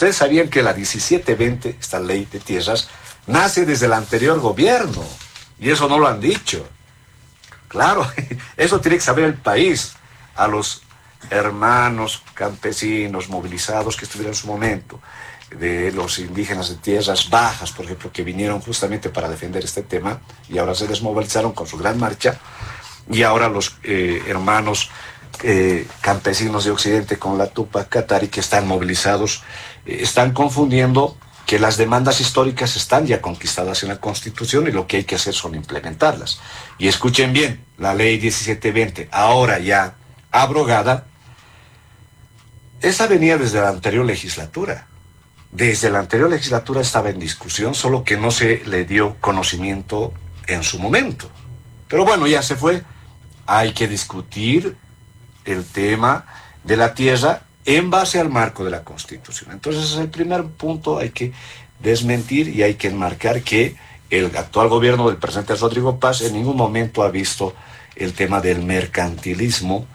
Ustedes sabían que la 1720, esta ley de tierras, nace desde el anterior gobierno. Y eso no lo han dicho. Claro, eso tiene que saber el país. A los hermanos campesinos movilizados que estuvieron en su momento, de los indígenas de tierras bajas, por ejemplo, que vinieron justamente para defender este tema y ahora se desmovilizaron con su gran marcha, y ahora los hermanos campesinos de Occidente con la Tupac Katari que están movilizados, están confundiendo que las demandas históricas están ya conquistadas en la Constitución y lo que hay que hacer son implementarlas. Y escuchen bien, la ley 1720, ahora ya abrogada, esa venía desde la anterior legislatura. Desde la anterior legislatura estaba en discusión, solo que no se le dio conocimiento en su momento. Pero bueno, ya se fue. Hay que discutir el tema de la tierra en base al marco de la Constitución. Entonces, es el primer punto, hay que desmentir y hay que enmarcar que el actual gobierno del presidente Rodrigo Paz en ningún momento ha visto el tema del mercantilismo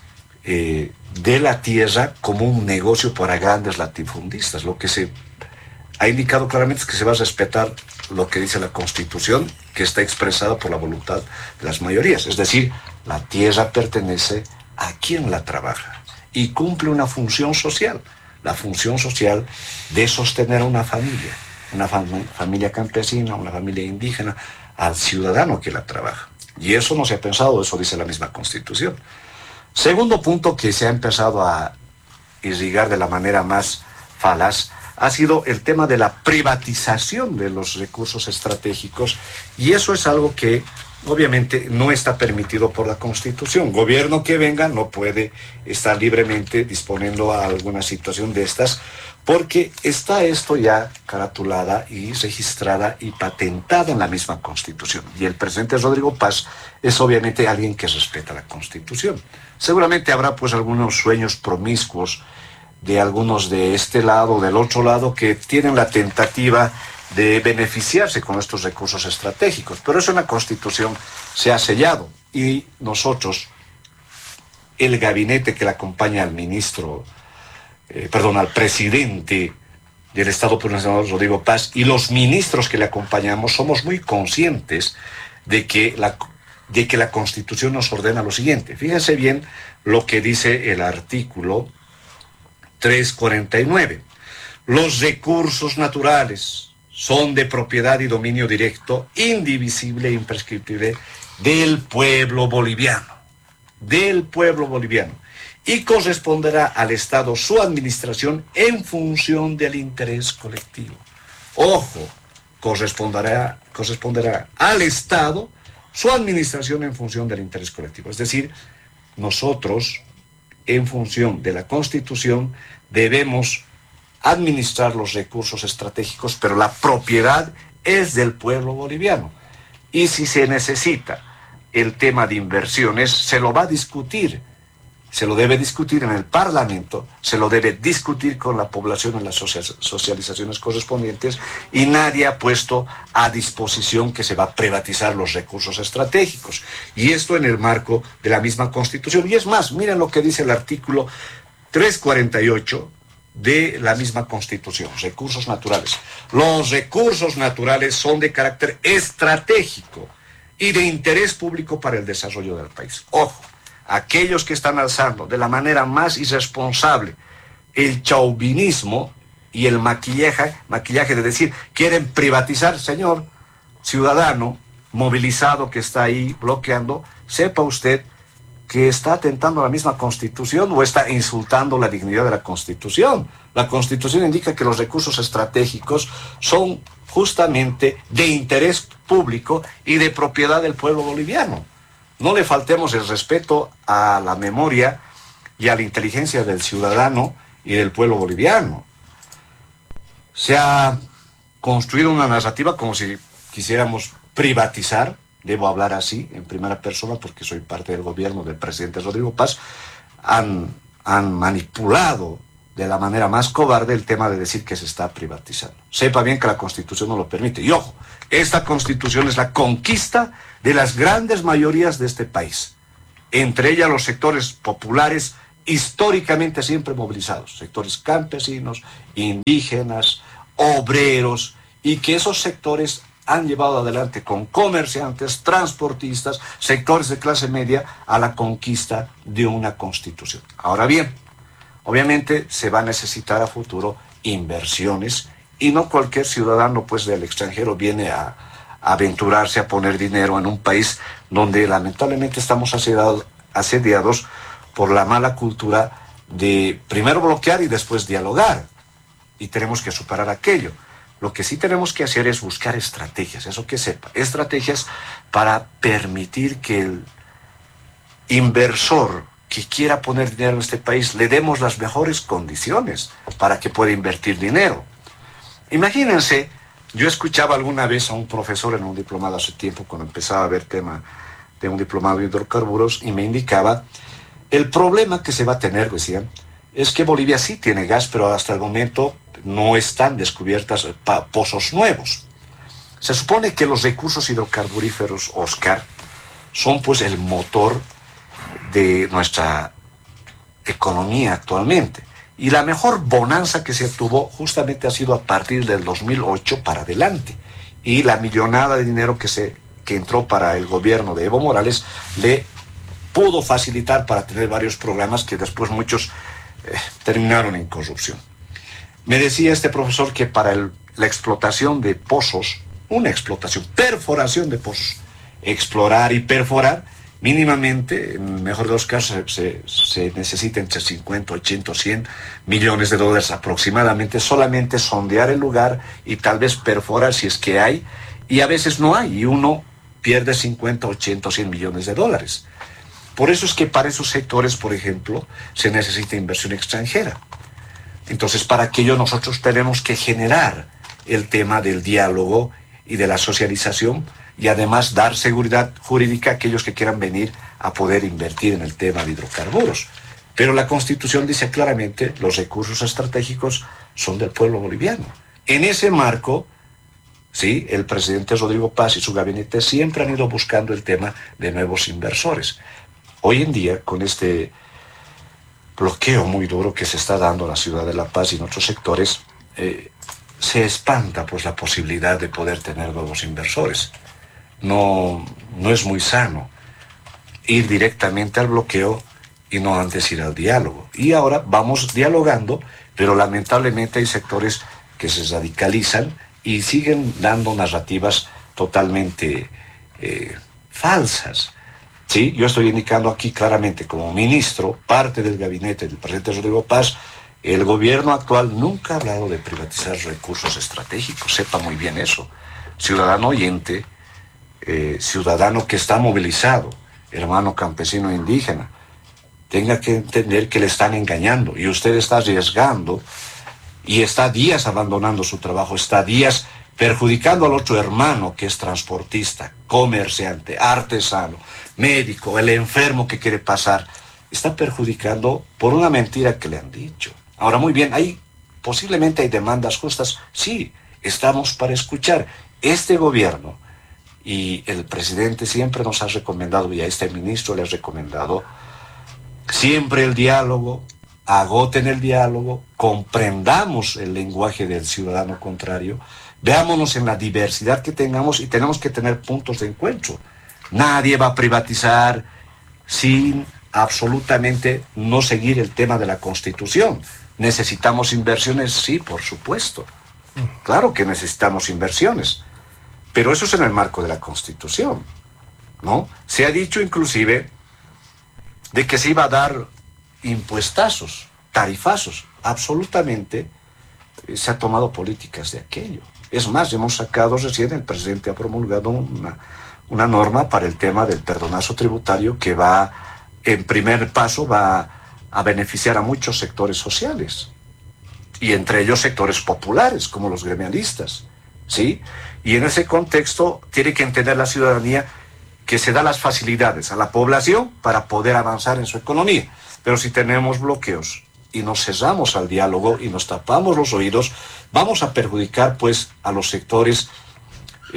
de la tierra como un negocio para grandes latifundistas. Lo que se ha indicado claramente es que se va a respetar lo que dice la Constitución, que está expresada por la voluntad de las mayorías. Es decir, la tierra pertenece a quien la trabaja y cumple una función social, la función social de sostener a una familia campesina, una familia indígena, al ciudadano que la trabaja. Y eso no se ha pensado, eso dice la misma Constitución. Segundo punto que se ha empezado a irrigar de la manera más falaz ha sido el tema de la privatización de los recursos estratégicos, y eso es algo que obviamente no está permitido por la Constitución. Gobierno que venga no puede estar libremente disponiendo a alguna situación de estas, porque está esto ya caratulada y registrada y patentada en la misma Constitución. Y el presidente Rodrigo Paz es obviamente alguien que respeta la Constitución. Seguramente habrá pues algunos sueños promiscuos de algunos de este lado o del otro lado que tienen la tentativa de beneficiarse con estos recursos estratégicos. Pero eso en la Constitución se ha sellado. Y nosotros, el gabinete que le acompaña al al presidente del Estado Plurinacional, Rodrigo Paz, y los ministros que le acompañamos, somos muy conscientes de que la Constitución nos ordena lo siguiente. Fíjense bien lo que dice el artículo 349. Los recursos naturales son de propiedad y dominio directo, indivisible e imprescriptible del pueblo boliviano. Del pueblo boliviano. Y corresponderá al Estado su administración en función del interés colectivo. Ojo, corresponderá al Estado su administración en función del interés colectivo. Es decir, nosotros, en función de la Constitución, debemos administrar los recursos estratégicos, pero la propiedad es del pueblo boliviano. Y si se necesita el tema de inversiones, se lo va a discutir. Se lo debe discutir en el Parlamento, se lo debe discutir con la población en las socializaciones correspondientes, y nadie ha puesto a disposición que se va a privatizar los recursos estratégicos. Y esto en el marco de la misma Constitución. Y es más, miren lo que dice el artículo 348 de la misma Constitución, recursos naturales. Los recursos naturales son de carácter estratégico y de interés público para el desarrollo del país. Ojo. Aquellos que están alzando de la manera más irresponsable el chauvinismo y el maquillaje de decir, quieren privatizar, señor ciudadano movilizado que está ahí bloqueando, sepa usted que está atentando a la misma Constitución o está insultando la dignidad de la Constitución. La Constitución indica que los recursos estratégicos son justamente de interés público y de propiedad del pueblo boliviano. No le faltemos el respeto a la memoria y a la inteligencia del ciudadano y del pueblo boliviano. Se ha construido una narrativa como si quisiéramos privatizar, debo hablar así en primera persona porque soy parte del gobierno del presidente Rodrigo Paz. Han manipulado de la manera más cobarde el tema de decir que se está privatizando. Sepa bien que la Constitución no lo permite. Y ojo, esta Constitución es la conquista de las grandes mayorías de este país, entre ellas los sectores populares históricamente siempre movilizados, sectores campesinos, indígenas, obreros, y que esos sectores han llevado adelante con comerciantes, transportistas, sectores de clase media a la conquista de una constitución. Ahora bien, obviamente se va a necesitar a futuro inversiones y no cualquier ciudadano pues del extranjero viene a aventurarse a poner dinero en un país donde lamentablemente estamos asediados por la mala cultura de primero bloquear y después dialogar. Y tenemos que superar aquello. Lo que sí tenemos que hacer es buscar estrategias, eso que sepa, estrategias para permitir que el inversor que quiera poner dinero en este país le demos las mejores condiciones para que pueda invertir dinero. Imagínense, yo escuchaba alguna vez a un profesor en un diplomado hace tiempo, cuando empezaba a ver tema de un diplomado de hidrocarburos, y me indicaba el problema que se va a tener, decían, es que Bolivia sí tiene gas, pero hasta el momento no están descubiertas pozos nuevos. Se supone que los recursos hidrocarburíferos, Oscar, son pues el motor de nuestra economía actualmente. Y la mejor bonanza que se tuvo justamente ha sido a partir del 2008 para adelante. Y la millonada de dinero que entró para el gobierno de Evo Morales le pudo facilitar para tener varios programas que después muchos terminaron en corrupción. Me decía este profesor que para la explotación de pozos, una explotación, perforación de pozos, explorar y perforar, mínimamente, en el mejor de los casos, se necesita entre 50, 80, 100 millones de dólares aproximadamente, solamente sondear el lugar y tal vez perforar si es que hay, y a veces no hay, y uno pierde 50, 80, 100 millones de dólares. Por eso es que para esos sectores, por ejemplo, se necesita inversión extranjera. Entonces, para aquello nosotros tenemos que generar el tema del diálogo y de la socialización y además dar seguridad jurídica a aquellos que quieran venir a poder invertir en el tema de hidrocarburos. Pero la Constitución dice claramente los recursos estratégicos son del pueblo boliviano. En ese marco, sí, el presidente Rodrigo Paz y su gabinete siempre han ido buscando el tema de nuevos inversores. Hoy en día, con este bloqueo muy duro que se está dando a la ciudad de La Paz y en otros sectores, se espanta pues la posibilidad de poder tener nuevos inversores. No es muy sano ir directamente al bloqueo y no antes ir al diálogo. Y ahora vamos dialogando, pero lamentablemente hay sectores que se radicalizan y siguen dando narrativas totalmente falsas. Sí, yo estoy indicando aquí claramente como ministro, parte del gabinete del presidente Rodrigo Paz, el gobierno actual nunca ha hablado de privatizar recursos estratégicos, sepa muy bien eso. Ciudadano oyente, ciudadano que está movilizado, hermano campesino e indígena, tenga que entender que le están engañando y usted está arriesgando y está días abandonando su trabajo, está días perjudicando al otro hermano que es transportista, comerciante, artesano, médico, el enfermo que quiere pasar. Está perjudicando por una mentira que le han dicho. Ahora, muy bien, posiblemente hay demandas justas. Sí, estamos para escuchar. Este gobierno y el presidente siempre nos ha recomendado, y a este ministro le ha recomendado, siempre el diálogo, agoten el diálogo, comprendamos el lenguaje del ciudadano contrario, veámonos en la diversidad que tengamos y tenemos que tener puntos de encuentro. Nadie va a privatizar sin absolutamente no seguir el tema de la Constitución. ¿Necesitamos inversiones? Sí, por supuesto. Claro que necesitamos inversiones. Pero eso es en el marco de la Constitución, ¿no? Se ha dicho inclusive de que se iba a dar impuestazos, tarifazos. Absolutamente se ha tomado políticas de aquello. Es más, hemos sacado recién, el presidente ha promulgado una norma para el tema del perdonazo tributario que va, en primer paso, va a beneficiar a muchos sectores sociales, y entre ellos sectores populares, como los gremialistas, ¿sí? Y en ese contexto tiene que entender la ciudadanía que se da las facilidades a la población para poder avanzar en su economía. Pero si tenemos bloqueos y nos cerramos al diálogo y nos tapamos los oídos, vamos a perjudicar pues a los sectores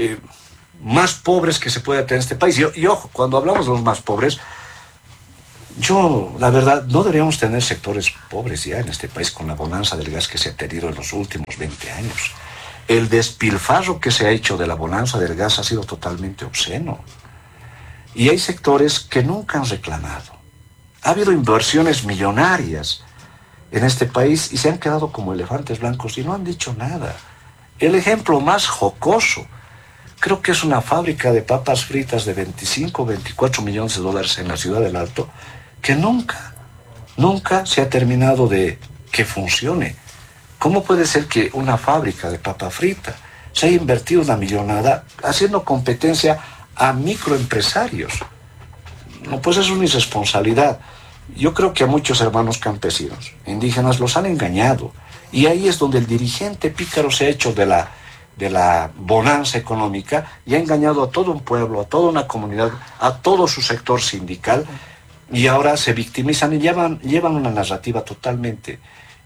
más pobres que se puede tener en este país. Y ojo, cuando hablamos de los más pobres, Yo, la verdad, no deberíamos tener sectores pobres ya en este país con la bonanza del gas que se ha tenido en los últimos 20 años. El despilfarro que se ha hecho de la bonanza del gas ha sido totalmente obsceno. Y hay sectores que nunca han reclamado. Ha habido inversiones millonarias en este país y se han quedado como elefantes blancos y no han dicho nada. El ejemplo más jocoso, creo que es una fábrica de papas fritas de 25 o 24 millones de dólares en la ciudad del Alto, que nunca se ha terminado de que funcione. ¿Cómo puede ser que una fábrica de papa frita se haya invertido una millonada haciendo competencia a microempresarios? No, pues es una irresponsabilidad. Yo creo que a muchos hermanos campesinos, indígenas, los han engañado. Y ahí es donde el dirigente pícaro se ha hecho de la bonanza económica y ha engañado a todo un pueblo, a toda una comunidad, a todo su sector sindical, y ahora se victimizan y llevan una narrativa totalmente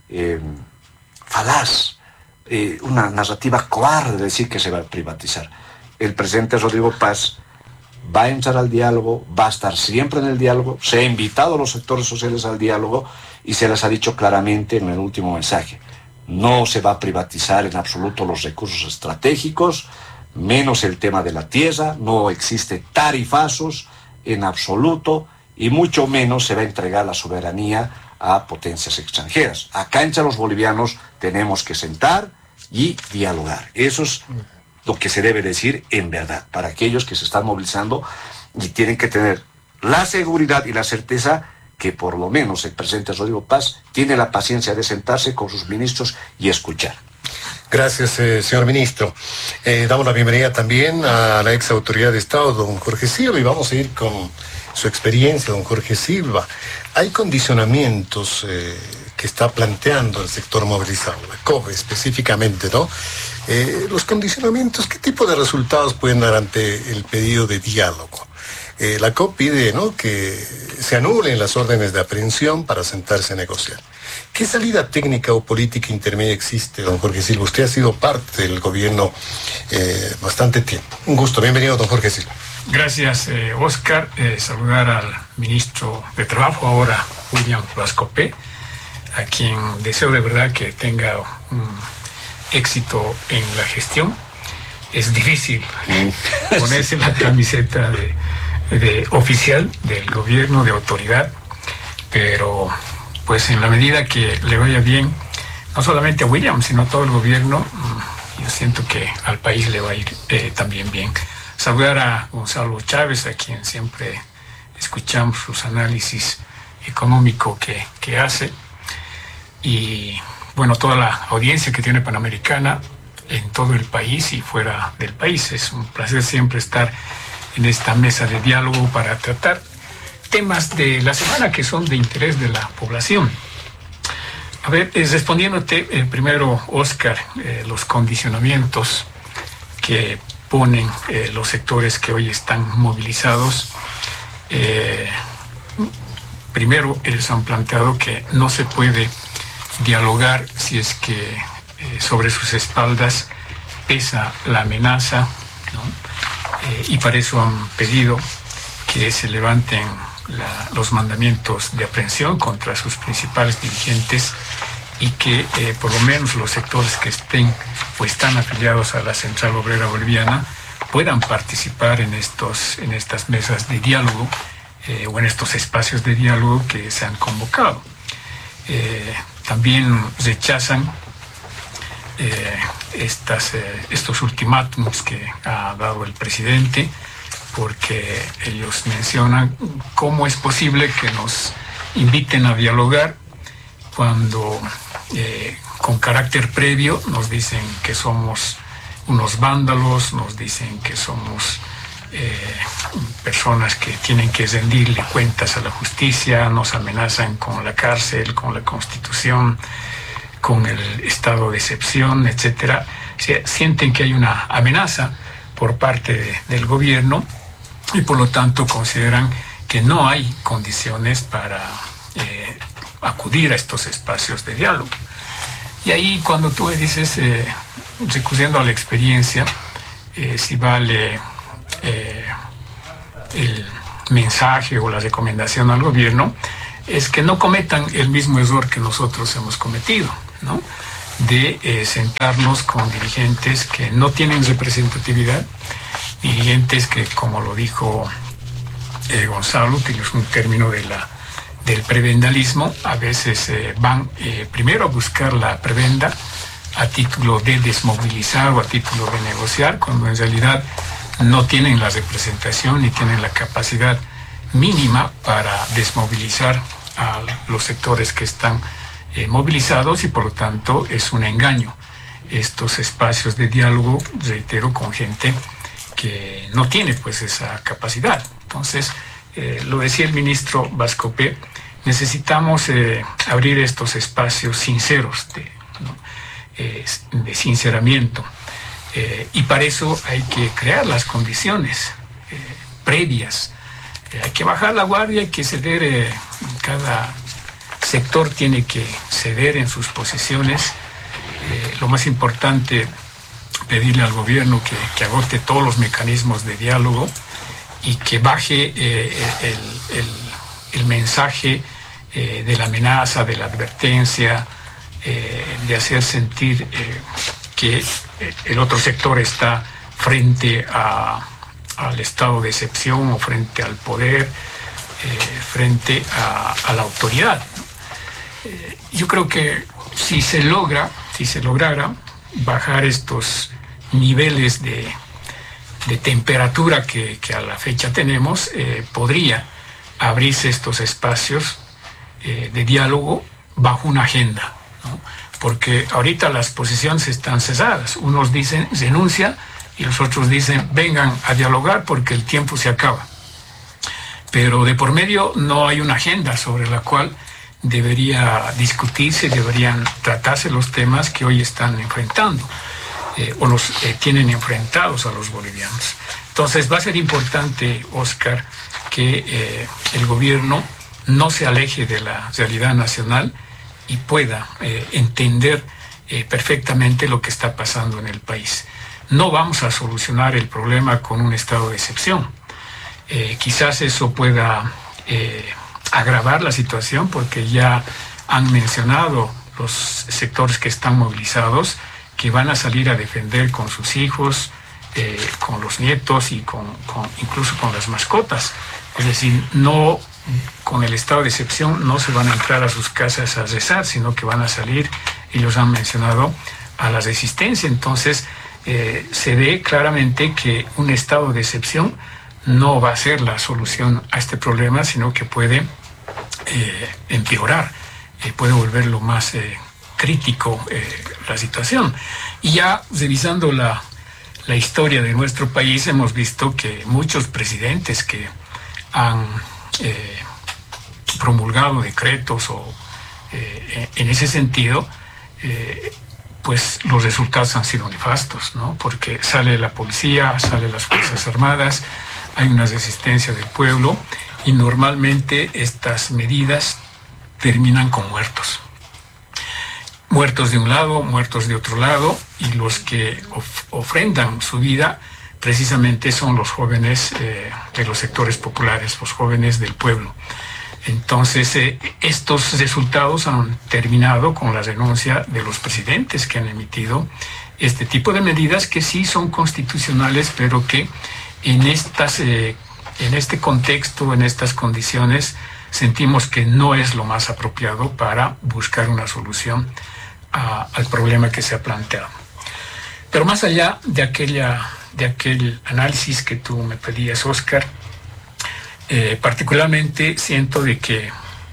falaz, una narrativa cobarde de decir que se va a privatizar. El presidente Rodrigo Paz va a entrar al diálogo, va a estar siempre en el diálogo, se ha invitado a los sectores sociales al diálogo y se les ha dicho claramente en el último mensaje: no se va a privatizar en absoluto los recursos estratégicos, menos el tema de la tierra, no existe tarifazos en absoluto y mucho menos se va a entregar la soberanía a potencias extranjeras. Acá entre los bolivianos tenemos que sentar y dialogar. Eso es lo que se debe decir en verdad, para aquellos que se están movilizando y tienen que tener la seguridad y la certeza que por lo menos el presidente Rodrigo Paz tiene la paciencia de sentarse con sus ministros y escuchar. Gracias, señor ministro. Damos la bienvenida también a la ex autoridad de Estado, don Jorge Silva, y vamos a ir con su experiencia, don Jorge Silva. Hay condicionamientos que está planteando el sector movilizado, la COP específicamente, ¿no? Los condicionamientos, ¿qué tipo de resultados pueden dar ante el pedido de diálogo? La COP pide, ¿no?, que se anulen las órdenes de aprehensión para sentarse a negociar. ¿Qué salida técnica o política intermedia existe, don Jorge Silva? Usted ha sido parte del gobierno bastante tiempo. Un gusto. Bienvenido, don Jorge Silva. Gracias, Oscar. Saludar al ministro de Trabajo, ahora William Vascopé, a quien deseo de verdad que tenga un éxito en la gestión. Es difícil ponerse la camiseta de oficial del gobierno, de autoridad, pero pues en la medida que le vaya bien, no solamente a William, sino a todo el gobierno, yo siento que al país le va a ir también bien. Saludar a Gonzalo Chávez, a quien siempre escuchamos sus análisis económicos que hace, y bueno, toda la audiencia que tiene Panamericana en todo el país y fuera del país. Es un placer siempre estar en esta mesa de diálogo para tratar temas de la semana que son de interés de la población. A ver, respondiéndote primero, Oscar, los condicionamientos que ponen los sectores que hoy están movilizados. Primero, ellos han planteado que no se puede dialogar si es que sobre sus espaldas pesa la amenaza, ¿no? Y para eso han pedido que se levanten los mandamientos de aprehensión contra sus principales dirigentes y que por lo menos los sectores que estén o están afiliados a la Central Obrera Boliviana puedan participar en estas mesas de diálogo o en estos espacios de diálogo que se han convocado. También rechazan estos ultimátums que ha dado el presidente, porque ellos mencionan cómo es posible que nos inviten a dialogar cuando con carácter previo nos dicen que somos unos vándalos, nos dicen que somos personas que tienen que rendirle cuentas a la justicia, nos amenazan con la cárcel, con la Constitución, con el estado de excepción, etcétera. Sienten que hay una amenaza por parte del gobierno y por lo tanto consideran que no hay condiciones para acudir a estos espacios de diálogo. Y ahí cuando tú dices, recurriendo a la experiencia, si vale el mensaje o la recomendación al gobierno es que no cometan el mismo error que nosotros hemos cometido, ¿no? De sentarnos con dirigentes que no tienen representatividad, dirigentes que, como lo dijo Gonzalo, utilizó un término del prebendalismo, a veces van primero a buscar la prebenda a título de desmovilizar o a título de negociar, cuando en realidad no tienen la representación ni tienen la capacidad mínima para desmovilizar a los sectores que están movilizados, y por lo tanto es un engaño estos espacios de diálogo, reitero, con gente que no tiene pues esa capacidad. Entonces, lo decía el ministro Vascope, necesitamos abrir estos espacios sinceros de sinceramiento, y para eso hay que crear las condiciones previas. Hay que bajar la guardia, hay que ceder, cada sector tiene que ceder en sus posiciones. Lo más importante, pedirle al gobierno que agote todos los mecanismos de diálogo y que baje el mensaje de la amenaza, de la advertencia, de hacer sentir que el otro sector está frente al estado de excepción o frente al poder, frente a la autoridad. Yo creo que si se lograra bajar estos niveles de temperatura que a la fecha tenemos, podría abrirse estos espacios de diálogo bajo una agenda, ¿no? Porque ahorita las posiciones están cesadas. Unos dicen renuncia y los otros dicen vengan a dialogar porque el tiempo se acaba. Pero de por medio no hay una agenda sobre la cual debería discutirse, deberían tratarse los temas que hoy están enfrentando o los tienen enfrentados a los bolivianos. Entonces va a ser importante, Oscar, que el gobierno no se aleje de la realidad nacional y pueda entender perfectamente lo que está pasando en el país. No vamos a solucionar el problema con un estado de excepción. Quizás eso pueda agravar la situación, porque ya han mencionado los sectores que están movilizados que van a salir a defender con sus hijos, con los nietos y incluso con las mascotas. Es decir, no con el estado de excepción no se van a entrar a sus casas a rezar, sino que van a salir, ellos han mencionado, a la resistencia. Entonces se ve claramente que un estado de excepción no va a ser la solución a este problema, sino que puede empeorar, puede volverlo más crítico la situación. Y ya revisando la historia de nuestro país, hemos visto que muchos presidentes que han promulgado decretos o en ese sentido, pues los resultados han sido nefastos, ¿no? Porque sale la policía, salen las Fuerzas Armadas, hay una resistencia del pueblo y normalmente estas medidas terminan con muertos. Muertos de un lado, muertos de otro lado, y los que ofrendan su vida precisamente son los jóvenes de los sectores populares, los jóvenes del pueblo. Entonces, estos resultados han terminado con la renuncia de los presidentes que han emitido este tipo de medidas que sí son constitucionales, pero que en este contexto, en estas condiciones, sentimos que no es lo más apropiado para buscar una solución al problema que se ha planteado. Pero más allá de aquel análisis que tú me pedías, Oscar, particularmente siento de que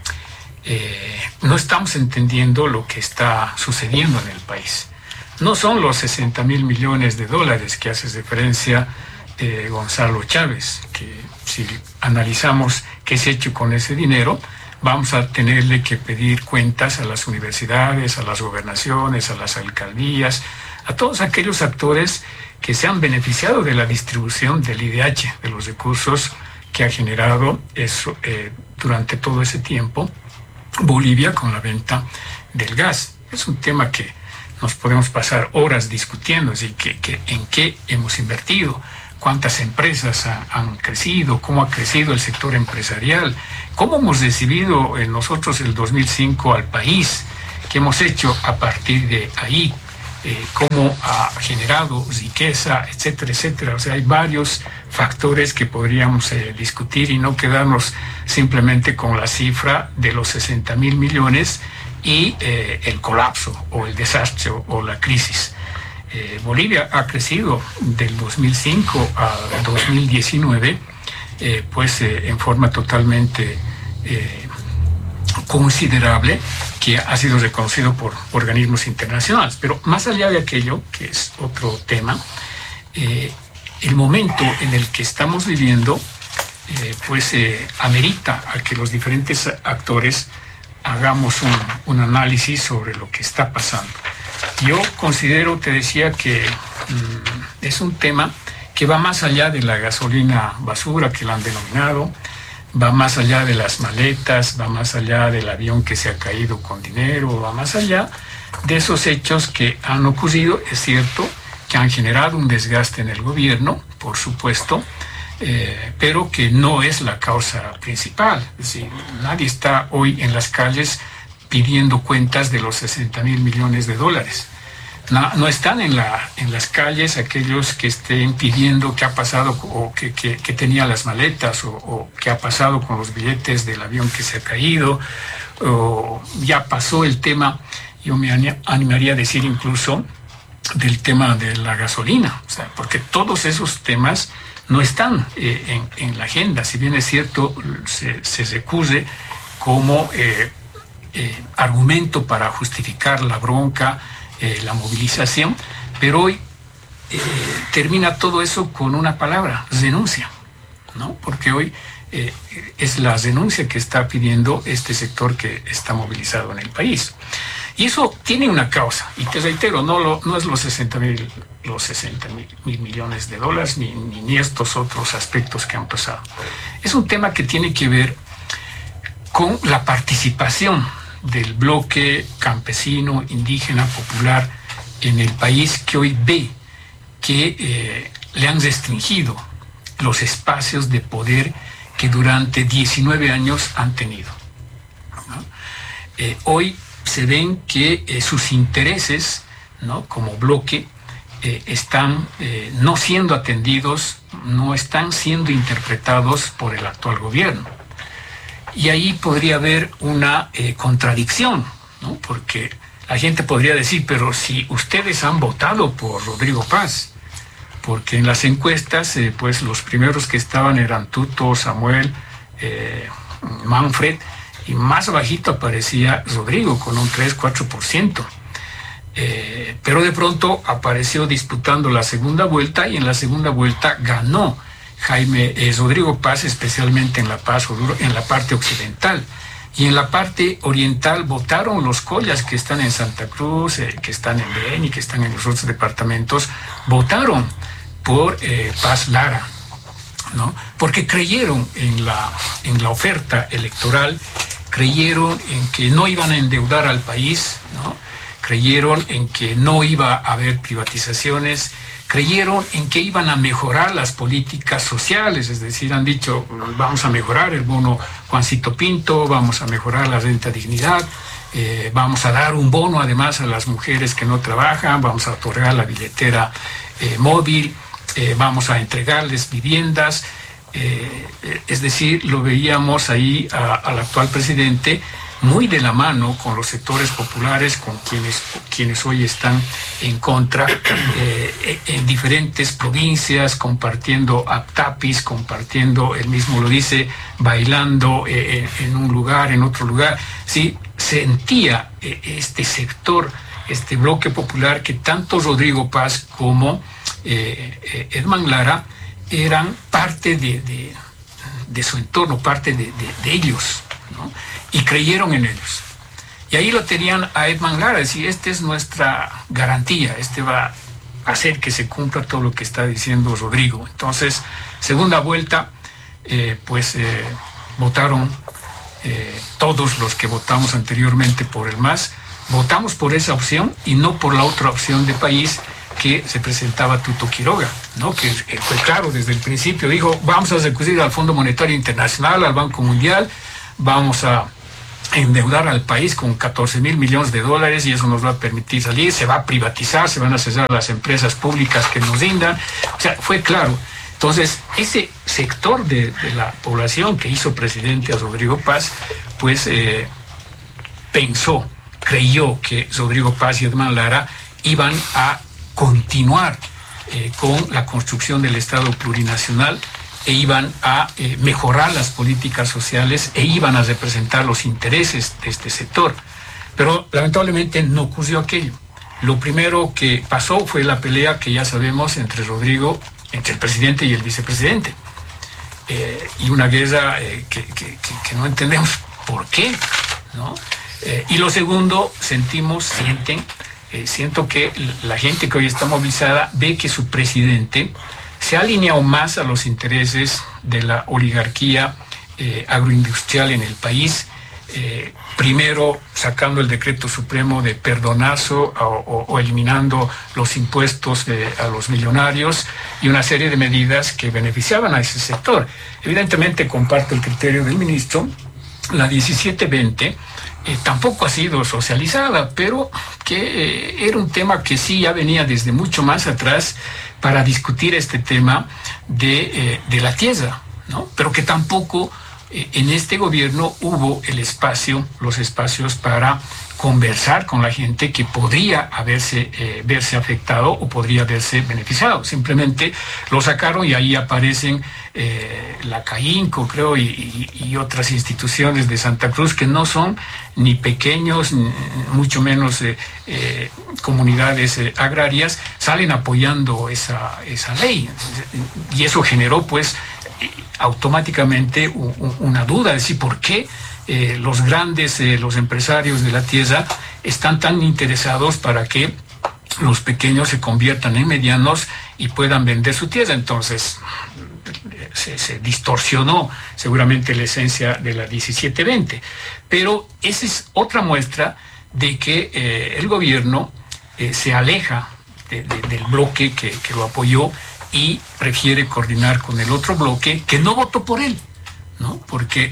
no estamos entendiendo lo que está sucediendo en el país. No son los 60,000 millones de dólares que hace referencia Gonzalo Chávez, que si analizamos qué se ha hecho con ese dinero, vamos a tenerle que pedir cuentas a las universidades, a las gobernaciones, a las alcaldías, a todos aquellos actores que se han beneficiado de la distribución del IDH, de los recursos que ha generado eso, durante todo ese tiempo Bolivia con la venta del gas. Es un tema que nos podemos pasar horas discutiendo, así que en qué hemos invertido, cuántas empresas han crecido, cómo ha crecido el sector empresarial, cómo hemos recibido nosotros el 2005 al país, qué hemos hecho a partir de ahí, cómo ha generado riqueza, etcétera, etcétera. O sea, hay varios factores que podríamos discutir y no quedarnos simplemente con la cifra de los 60.000 millones y el colapso o el desastre o la crisis. Bolivia ha crecido del 2005 a 2019 en forma totalmente considerable, que ha sido reconocido por organismos internacionales. Pero más allá de aquello, que es otro tema, el momento en el que estamos viviendo amerita a que los diferentes actores hagamos un análisis sobre lo que está pasando. Yo considero, te decía, que es un tema que va más allá de la gasolina basura, que la han denominado, va más allá de las maletas, va más allá del avión que se ha caído con dinero, va más allá de esos hechos que han ocurrido. Es cierto que han generado un desgaste en el gobierno, por supuesto, pero que no es la causa principal. Es decir, nadie está hoy en las calles pidiendo cuentas de los 60.000 millones de dólares. No están en las calles aquellos que estén pidiendo qué ha pasado o que tenía las maletas o qué ha pasado con los billetes del avión que se ha caído, o ya pasó el tema, yo me animaría a decir incluso, del tema de la gasolina. O sea, porque todos esos temas no están en la agenda. Si bien es cierto, se recurre como argumento para justificar la bronca, la movilización, pero hoy termina todo eso con una palabra: renuncia, ¿no? Porque hoy es la renuncia que está pidiendo este sector que está movilizado en el país. Y eso tiene una causa, y te reitero, no es los 60.000 millones de dólares ni estos otros aspectos que han pasado. Es un tema que tiene que ver con la participación del bloque campesino, indígena, popular en el país, que hoy ve que le han restringido los espacios de poder que durante 19 años han tenido, ¿no? Hoy se ven que sus intereses, ¿no?, como bloque, están no siendo atendidos, no están siendo interpretados por el actual gobierno. Y ahí podría haber una contradicción, ¿no? Porque la gente podría decir, pero si ustedes han votado por Rodrigo Paz, porque en las encuestas, pues los primeros que estaban eran Tuto, Samuel, Manfred, y más bajito aparecía Rodrigo con un 3-4%. Pero de pronto apareció disputando la segunda vuelta, y en la segunda vuelta ganó Rodrigo Paz, especialmente en La Paz, en la parte occidental. Y en la parte oriental votaron los collas que están en Santa Cruz, que están en Beni, que están en los otros departamentos, votaron por Paz Lara, ¿no? Porque creyeron en la oferta electoral, creyeron en que no iban a endeudar al país, ¿no? Creyeron en que no iba a haber privatizaciones, creyeron en que iban a mejorar las políticas sociales. Es decir, han dicho, vamos a mejorar el bono Juancito Pinto, vamos a mejorar la renta dignidad, vamos a dar un bono además a las mujeres que no trabajan, vamos a otorgar la billetera móvil, vamos a entregarles viviendas. Es decir, lo veíamos ahí al actual presidente muy de la mano con los sectores populares, con quienes hoy están en contra, en diferentes provincias, compartiendo aptapis, compartiendo, él mismo lo dice, bailando en un lugar, en otro lugar. Sí, sentía este sector, este bloque popular, que tanto Rodrigo Paz como Edman Lara eran parte de su entorno, parte de ellos, ¿no? Y creyeron en ellos. Y ahí lo tenían a Edman Lara, es decir, esta es nuestra garantía, este va a hacer que se cumpla todo lo que está diciendo Rodrigo. Entonces, segunda vuelta, votaron todos los que votamos anteriormente por el MAS, votamos por esa opción y no por la otra opción de país, que se presentaba Tuto Quiroga, ¿no? Que fue claro desde el principio, dijo, vamos a recurrir al Fondo Monetario Internacional, al Banco Mundial, vamos a endeudar al país con 14,000 millones de dólares y eso nos va a permitir salir, se va a privatizar, se van a cesar las empresas públicas que nos rindan. O sea, fue claro. Entonces, ese sector de la población que hizo presidente a Rodrigo Paz, pues creyó que Rodrigo Paz y Edman Lara iban a continuar con la construcción del Estado plurinacional e iban a mejorar las políticas sociales e iban a representar los intereses de este sector. Pero lamentablemente no ocurrió aquello. Lo primero que pasó fue la pelea que ya sabemos entre el presidente y el vicepresidente. Y una guerra que no entendemos por qué, ¿no? Y lo segundo, siento que la gente que hoy está movilizada ve que su presidente se ha alineado más a los intereses de la oligarquía agroindustrial en el país, primero sacando el decreto supremo de perdonazo o eliminando los impuestos a los millonarios y una serie de medidas que beneficiaban a ese sector. Evidentemente comparto el criterio del ministro, la 1720 tampoco ha sido socializada, pero que era un tema que sí ya venía desde mucho más atrás para discutir este tema de la tierra, ¿no? Pero que tampoco en este gobierno hubo los espacios para conversar con la gente que podría verse afectado o podría verse beneficiado. Simplemente lo sacaron y ahí aparecen la CAINCO, creo, y otras instituciones de Santa Cruz que no son ni pequeños, ni mucho menos comunidades agrarias, salen apoyando esa ley. Y eso generó, pues, automáticamente una duda, es decir, ¿por qué los grandes, los empresarios de la tierra están tan interesados para que los pequeños se conviertan en medianos y puedan vender su tierra? Entonces se distorsionó seguramente la esencia de la 1720. Pero esa es otra muestra de que el gobierno se aleja del bloque que lo apoyó y prefiere coordinar con el otro bloque que no votó por él, ¿no? Porque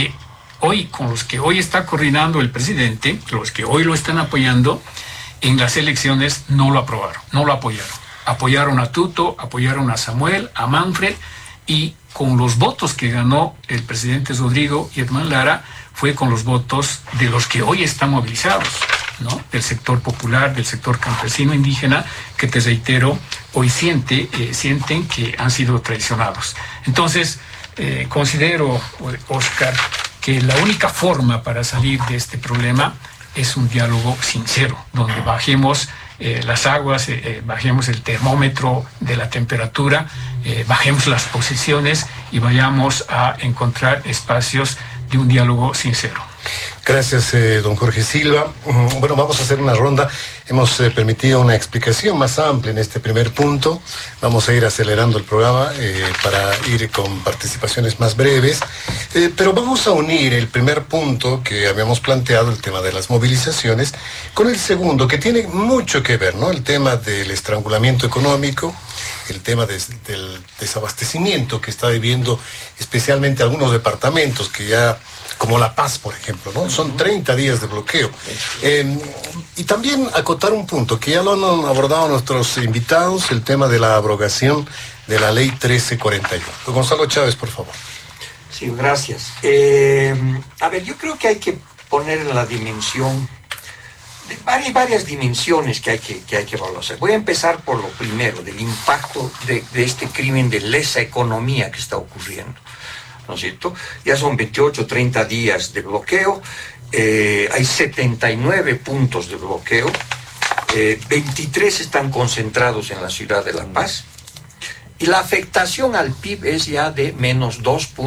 con los que hoy está coordinando el presidente, los que hoy lo están apoyando, en las elecciones no lo aprobaron, no lo apoyaron. Apoyaron a Tuto, apoyaron a Samuel, a Manfred, y con los votos que ganó el presidente Rodrigo y Edman Lara, fue con los votos de los que hoy están movilizados, ¿no? Del sector popular, del sector campesino indígena, que te reitero, hoy sienten que han sido traicionados. Entonces, considero, Oscar, que la única forma para salir de este problema es un diálogo sincero, donde bajemos las aguas, bajemos el termómetro de la temperatura, bajemos las posiciones y vayamos a encontrar espacios de un diálogo sincero. Gracias, don Jorge Silva. Bueno, vamos a hacer una ronda. Hemos permitido una explicación más amplia en este primer punto. Vamos a ir acelerando el programa para ir con participaciones más breves. Pero vamos a unir el primer punto que habíamos planteado, el tema de las movilizaciones, con el segundo, que tiene mucho que ver, ¿no? El tema del estrangulamiento económico, el tema del desabastecimiento que está viviendo especialmente algunos departamentos que ya, como La Paz, por ejemplo, ¿no? Son 30 días de bloqueo. Y también acotar un punto que ya lo han abordado nuestros invitados, el tema de la abrogación de la ley 1341. Don Gonzalo Chávez, por favor. Sí, gracias. A ver, yo creo que hay que poner en la dimensión, de varias dimensiones que hay que evaluar. Voy a empezar por lo primero, del impacto de este crimen de lesa economía que está ocurriendo, ¿no es cierto? Ya son 28, 30 días de bloqueo, hay 79 puntos de bloqueo, 23 están concentrados en la ciudad de La Paz, y la afectación al PIB es ya de menos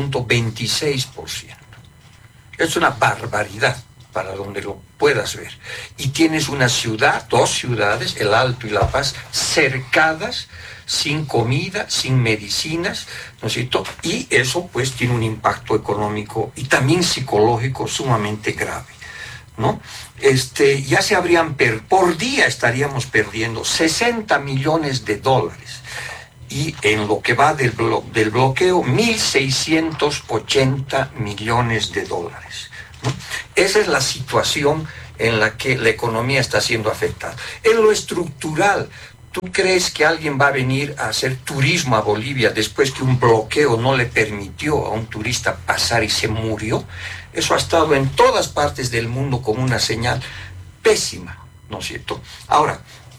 2.26%. Es una barbaridad para donde lo puedas ver. Y tienes una ciudad, dos ciudades, El Alto y La Paz, cercadas, sin comida, sin medicinas, ¿no es cierto? Y eso pues tiene un impacto económico y también psicológico sumamente grave. ¿no? Ya se habrían, por día estaríamos perdiendo 60 millones de dólares. Y en lo que va del bloqueo, 1.680 millones de dólares, ¿no? Esa es la situación en la que la economía está siendo afectada. En lo estructural, ¿tú crees que alguien va a venir a hacer turismo a Bolivia después que un bloqueo no le permitió a un turista pasar y se murió? Eso ha estado en todas partes del mundo como una señal pésima, ¿no es cierto? Ahora,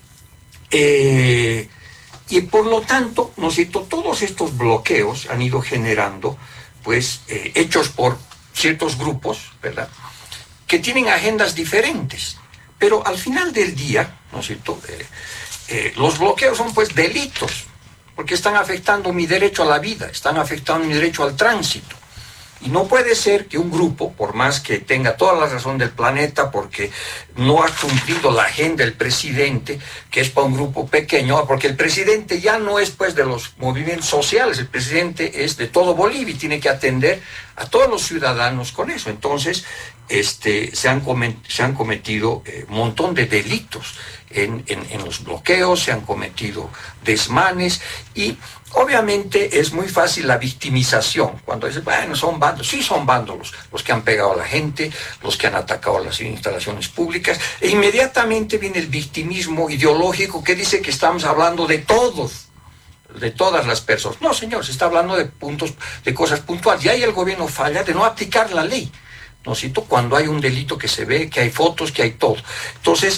y por lo tanto, ¿no es cierto?, todos estos bloqueos han ido generando, pues, hechos por ciertos grupos, ¿verdad?, que tienen agendas diferentes. Pero al final del día, ¿no es cierto?, los bloqueos son, pues, delitos, porque están afectando mi derecho a la vida, están afectando mi derecho al tránsito. Y no puede ser que un grupo, por más que tenga toda la razón del planeta, porque no ha cumplido la agenda del presidente, que es para un grupo pequeño, porque el presidente ya no es, pues, de los movimientos sociales, el presidente es de todo Bolivia y tiene que atender a todos los ciudadanos con eso. Entonces, se han cometido un montón de delitos en los bloqueos, se han cometido desmanes y obviamente es muy fácil la victimización. Cuando dicen, bueno, son vándalos, sí son vándalos los que han pegado a la gente, los que han atacado las instalaciones públicas, e inmediatamente viene el victimismo ideológico que dice que estamos hablando de todos, de todas las personas. No, señor, se está hablando de cosas puntuales, y ahí el gobierno falla de no aplicar la ley, ¿no es cierto?, cuando hay un delito que se ve, que hay fotos, que hay todo. Entonces,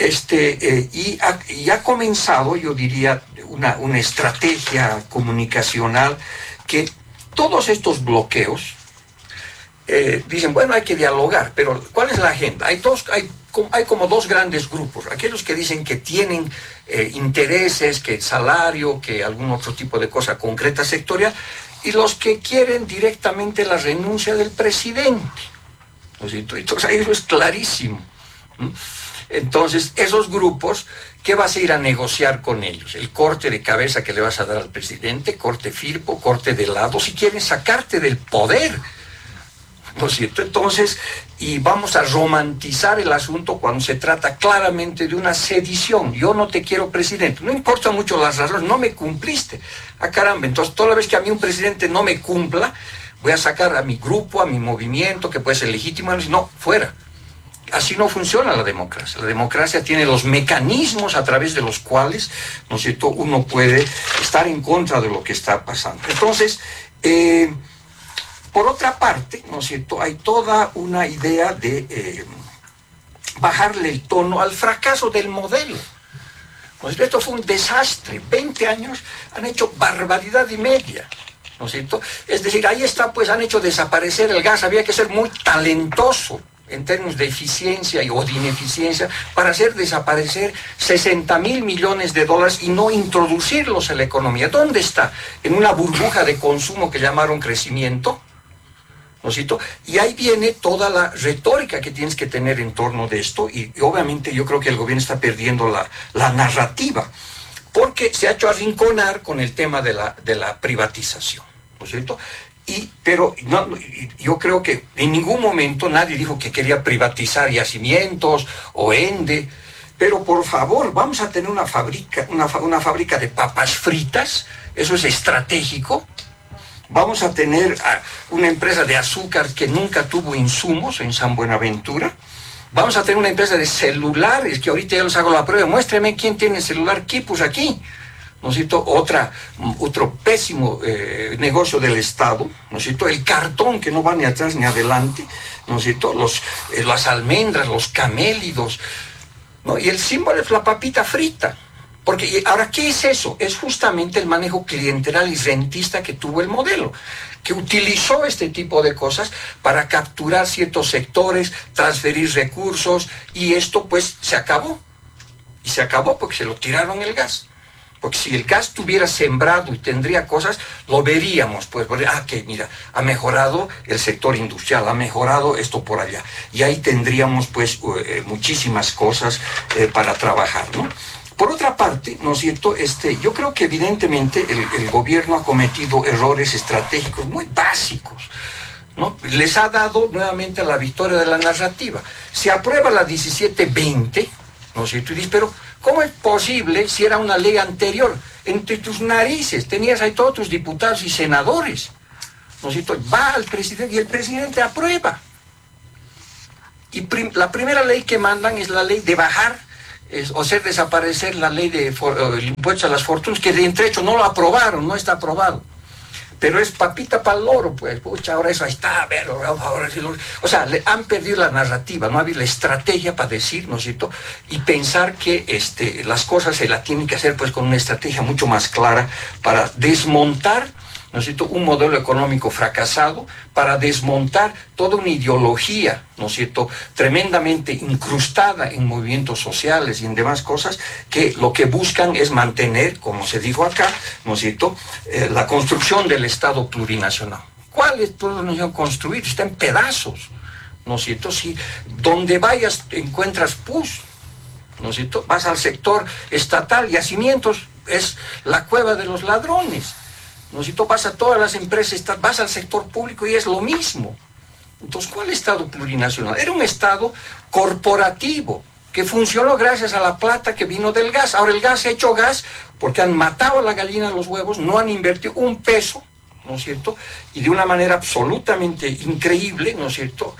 y ha comenzado, yo diría, una estrategia comunicacional que todos estos bloqueos dicen, bueno, hay que dialogar, pero ¿cuál es la agenda? Hay como dos grandes grupos, aquellos que dicen que tienen intereses, que salario, que algún otro tipo de cosa concreta sectorial, y los que quieren directamente la renuncia del presidente, ¿no es cierto? Entonces, eso es clarísimo, ¿no? Entonces, esos grupos, ¿qué vas a ir a negociar con ellos? El corte de cabeza que le vas a dar al presidente, corte Firpo, corte de lado, si quieren sacarte del poder, ¿no es cierto? Entonces, y vamos a romantizar el asunto cuando se trata claramente de una sedición. Yo no te quiero presidente, no importa mucho las razones, no me cumpliste. Ah, caramba, entonces toda vez que a mí un presidente no me cumpla, voy a sacar a mi grupo, a mi movimiento, que puede ser legítimo, no, fuera. Así no funciona la democracia. La democracia tiene los mecanismos a través de los cuales, ¿no es cierto?, uno puede estar en contra de lo que está pasando. Entonces, por otra parte, ¿no es cierto?, hay toda una idea de bajarle el tono al fracaso del modelo. ¿No es cierto? Esto fue un desastre. 20 años han hecho barbaridad y media, ¿no es cierto? Es decir, ahí está, pues han hecho desaparecer el gas. Había que ser muy talentoso en términos de eficiencia o de ineficiencia, para hacer desaparecer 60.000 millones de dólares y no introducirlos en la economía. ¿Dónde está? En una burbuja de consumo que llamaron crecimiento, ¿no es cierto? Y ahí viene toda la retórica que tienes que tener en torno de esto, y obviamente yo creo que el gobierno está perdiendo la narrativa, porque se ha hecho arrinconar con el tema de la privatización, ¿no es cierto? Pero no, yo creo que en ningún momento nadie dijo que quería privatizar yacimientos o Ende, pero por favor, vamos a tener una fábrica de papas fritas, eso es estratégico. Vamos a tener una empresa de azúcar que nunca tuvo insumos en San Buenaventura. Vamos a tener una empresa de celulares, que ahorita ya les hago la prueba. Muéstrame quién tiene celular Quipus aquí, ¿no es cierto? Otro pésimo negocio del Estado, ¿no es cierto? El cartón que no va ni atrás ni adelante, ¿no es cierto? Las almendras, los camélidos, ¿no? Y el símbolo es la papita frita. Porque ahora, ¿qué es eso? Es justamente el manejo clientelar y rentista que tuvo el modelo, que utilizó este tipo de cosas para capturar ciertos sectores, transferir recursos, y esto pues se acabó. Y se acabó porque se lo tiraron el gas. Porque si el gas tuviera sembrado y tendría cosas, lo veríamos, pues, que mira, ha mejorado el sector industrial, ha mejorado esto por allá. Y ahí tendríamos, pues, muchísimas cosas para trabajar, ¿no? Por otra parte, ¿no es cierto?, yo creo que evidentemente el gobierno ha cometido errores estratégicos muy básicos, ¿no? Les ha dado nuevamente la victoria de la narrativa. Se aprueba la 1720, ¿no es cierto? Y dices, pero ¿cómo es posible si era una ley anterior? Entre tus narices tenías ahí todos tus diputados y senadores, ¿no es cierto? Va al presidente y el presidente aprueba. Y la primera ley que mandan es la ley de bajar o hacer desaparecer la ley de el impuesto a las fortunas, que de entrecho no lo aprobaron, no está aprobado. Pero es papita para el loro, pues, pucha, ahora eso ahí está, a ver, ahora sí o sea, le han perdido la narrativa, no ha habido la estrategia para decir, ¿no es cierto? Y pensar que las cosas se la tienen que hacer, pues, con una estrategia mucho más clara para desmontar, ¿no es cierto?, un modelo económico fracasado, para desmontar toda una ideología, ¿no es cierto?, tremendamente incrustada en movimientos sociales y en demás cosas, que lo que buscan es mantener, como se dijo acá, ¿no es cierto?, la construcción del Estado plurinacional. ¿Cuál es plurinacional construir? Está en pedazos, ¿no es cierto? Si donde vayas encuentras pus, ¿no es cierto? Vas al sector estatal, yacimientos, es la cueva de los ladrones. ¿No? Si tú vas a todas las empresas, vas al sector público y es lo mismo. Entonces, ¿cuál Estado plurinacional? Era un Estado corporativo que funcionó gracias a la plata que vino del gas. Ahora el gas se ha hecho gas porque han matado a la gallina de los huevos, no han invertido un peso, ¿no es cierto? Y de una manera absolutamente increíble, ¿no es cierto?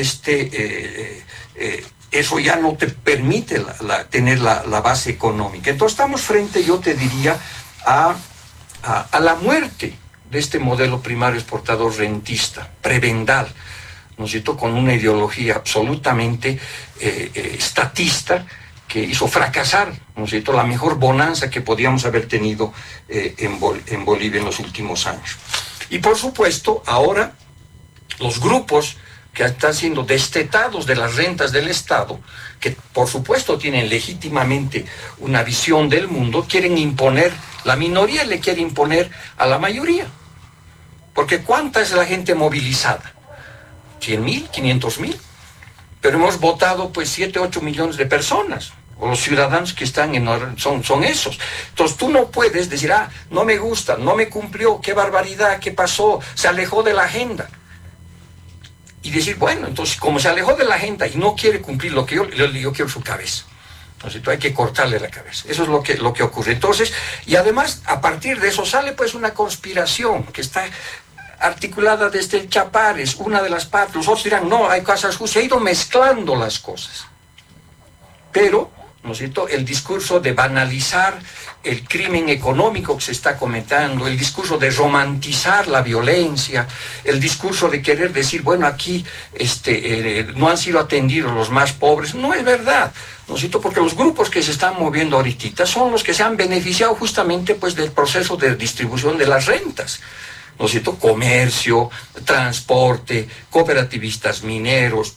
Eso ya no te permite tener la base económica. Entonces estamos frente, yo te diría, a la muerte de este modelo primario exportador rentista, prebendal, ¿no es cierto?, con una ideología absolutamente estatista que hizo fracasar, ¿no es cierto?, la mejor bonanza que podíamos haber tenido en Bolivia en los últimos años. Y por supuesto, ahora los grupos que están siendo destetados de las rentas del Estado, que por supuesto tienen legítimamente una visión del mundo, quieren imponer, la minoría le quiere imponer a la mayoría. Porque ¿cuánta es la gente movilizada? 100.000, 500.000. Pero hemos votado pues 7, 8 millones de personas. O los ciudadanos que están son esos. Entonces tú no puedes decir, no me gusta, no me cumplió, qué barbaridad, qué pasó, se alejó de la agenda. Y decir, bueno, entonces como se alejó de la agenda y no quiere cumplir lo que yo quiero su cabeza. Entonces hay que cortarle la cabeza. Eso es lo que ocurre. Entonces, y además, a partir de eso sale pues una conspiración que está articulada desde el Chapares, una de las partes. Los otros dirán, no, hay cosas justas. Se ha ido mezclando las cosas. Pero, ¿no es cierto?, el discurso de banalizar el crimen económico que se está cometiendo, el discurso de romantizar la violencia, el discurso de querer decir, bueno, aquí no han sido atendidos los más pobres, no es verdad, ¿no es cierto?, porque los grupos que se están moviendo ahorita son los que se han beneficiado justamente pues del proceso de distribución de las rentas, ¿no es cierto?, comercio, transporte, cooperativistas mineros,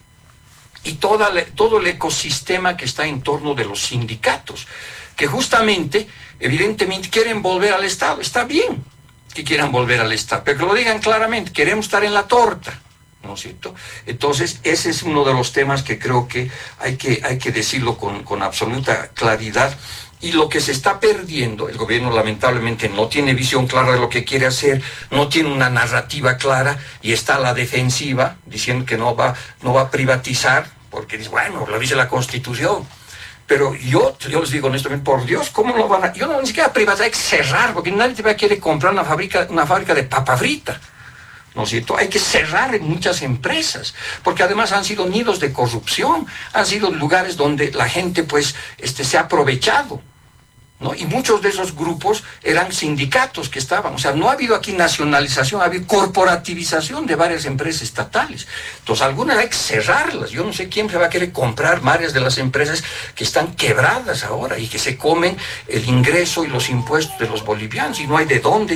y todo el ecosistema que está en torno de los sindicatos, que justamente, evidentemente, quieren volver al Estado. Está bien que quieran volver al Estado, pero que lo digan claramente, queremos estar en la torta, ¿no es cierto? Entonces, ese es uno de los temas que creo que hay que decirlo con absoluta claridad. Y lo que se está perdiendo, el gobierno lamentablemente no tiene visión clara de lo que quiere hacer, no tiene una narrativa clara y está a la defensiva, diciendo que no va a privatizar, porque dice, bueno, lo dice la Constitución. Pero yo les digo honestamente, por Dios, ¿cómo lo van a...? Yo no ni siquiera privatizar, hay que cerrar, porque nadie te va a querer comprar una fábrica de papa frita, ¿no es cierto? Hay que cerrar en muchas empresas, porque además han sido nidos de corrupción, han sido lugares donde la gente pues se ha aprovechado, ¿no? Y muchos de esos grupos eran sindicatos que estaban, o sea, no ha habido aquí nacionalización, ha habido corporativización de varias empresas estatales. Entonces, algunas hay que cerrarlas. Yo no sé quién se va a querer comprar varias de las empresas que están quebradas ahora y que se comen el ingreso y los impuestos de los bolivianos y no hay de dónde